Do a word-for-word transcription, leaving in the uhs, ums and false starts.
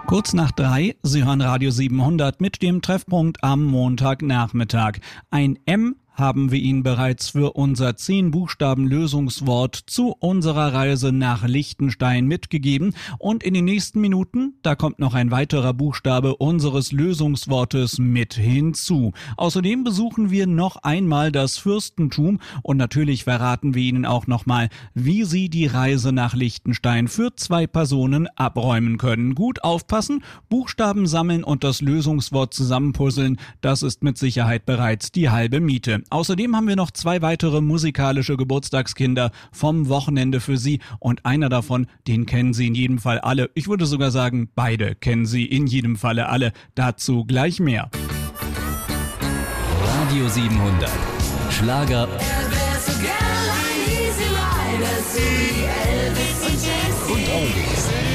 Kurz nach drei, Sie hören Radio siebenhundert mit dem Treffpunkt am Montagnachmittag. Ein M haben wir Ihnen bereits für unser zehn-Buchstaben-Lösungswort zu unserer Reise nach Liechtenstein mitgegeben. Und in den nächsten Minuten, da kommt noch ein weiterer Buchstabe unseres Lösungswortes mit hinzu. Außerdem besuchen wir noch einmal das Fürstentum und natürlich verraten wir Ihnen auch nochmal, wie Sie die Reise nach Liechtenstein für zwei Personen abräumen können. Gut aufpassen, Buchstaben sammeln und das Lösungswort zusammenpuzzeln, das ist mit Sicherheit bereits die halbe Miete. Außerdem haben wir noch zwei weitere musikalische Geburtstagskinder vom Wochenende für Sie und einer davon, den kennen Sie in jedem Fall alle. Ich würde sogar sagen, beide kennen Sie in jedem Falle alle. Dazu gleich mehr. Radio siebenhundert. Schlager und Oldies.